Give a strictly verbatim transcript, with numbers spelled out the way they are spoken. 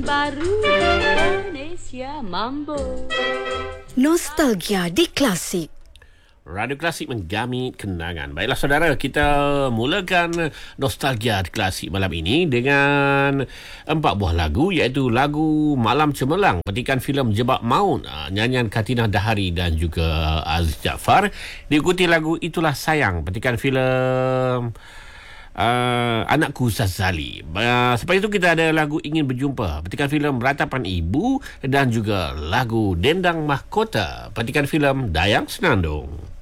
baru Indonesia Mambo. Nostalgia di Klasik. Radio Klasik menggamit kenangan. Baiklah saudara, kita mulakan Nostalgia di Klasik malam ini dengan empat buah lagu, iaitu lagu Malam Cemerlang, petikan filem Jebak Maut, nyanyian Katina Dahari dan juga Aziz Jaafar. Diikuti lagu Itulah Sayang, petikan filem Uh, Anakku Zazali. Uh, Selepas itu kita ada lagu Ingin Berjumpa, petikan filem Ratapan Ibu, dan juga lagu Dendang Mahkota, petikan filem Dayang Senandung.